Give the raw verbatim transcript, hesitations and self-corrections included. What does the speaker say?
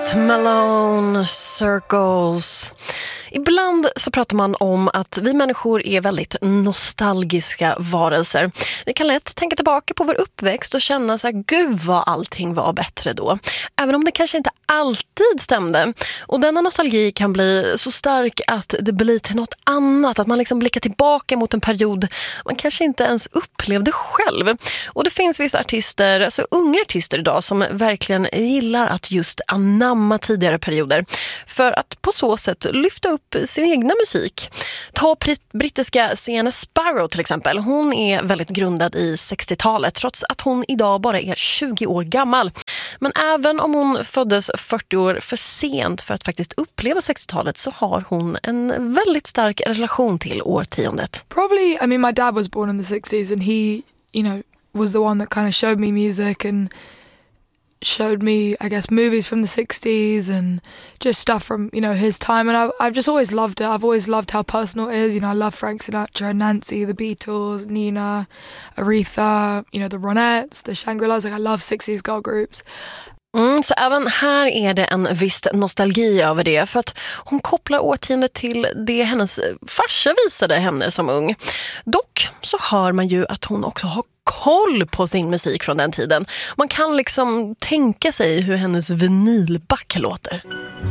Post Malone, Circles. Ibland så pratar man om att vi människor är väldigt nostalgiska varelser. Vi kan lätt tänka tillbaka på vår uppväxt och känna så här, gud vad allting var bättre då. Även om det kanske inte alltid stämde. Och denna nostalgi kan bli så stark att det blir till något annat. Att man liksom blickar tillbaka mot en period man kanske inte ens upplevde själv. Och det finns vissa artister, alltså unga artister idag, som verkligen gillar att just anamma tidigare perioder. För att på så sätt lyfta upp sin egna musik. Ta brittiska Sienna Sparrow till exempel. Hon är väldigt grundad i sextiotalet trots att hon idag bara är tjugo år gammal. Men även om hon föddes fyrtio år för sent för att faktiskt uppleva sextiotalet så har hon en väldigt stark relation till årtiondet. Probably, I mean, my dad was born in the sixties and he, you know, was the one that kind of showed me music and showed me, I guess, movies from the sixties and just stuff from, you know, his time. And I've, I've just always loved it. I've always loved how personal it is. You know, I love Frank Sinatra, Nancy, the Beatles, Nina, Aretha, you know, the Ronettes, the Shangri-Las. Like, I love sixties girl groups. Mm, så även här är det en viss nostalgi över det, för att hon kopplar årtiondet till det hennes farsa visade henne som ung. Dock så hör man ju att hon också har koll på sin musik från den tiden. Man kan liksom tänka sig hur hennes vinylback låter.